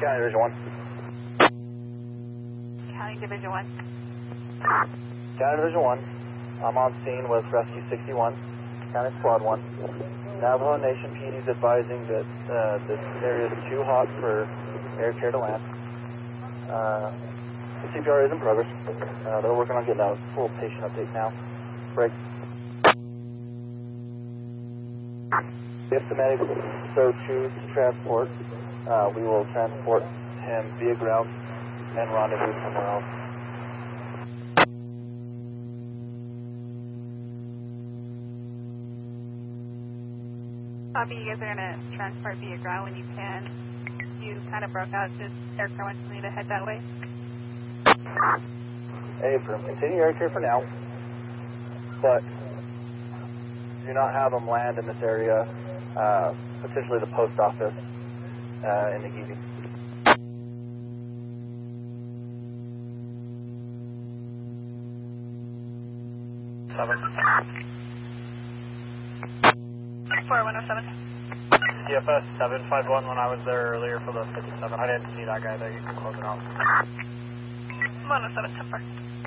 County Division 1. County Division 1. County Division 1. I'm on scene with Rescue 61, County Squad 1. Navajo Nation PD is advising that this area is too hot for air care to land. The CPR is in progress. They're working on getting a full patient update now. Break. If the medic so choose to transport, we will transport him via ground and rendezvous somewhere else. Copy, you guys are going to transport via ground when you can. You kind of broke out, just aircraft wants me to head that way. Hey, continue air care for now, but do not have them land in this area, potentially the post office in the Easy. Seven. 4107. CFS 751 when I was there earlier for the 57. I didn't see that guy there. You can close it out. 107, 10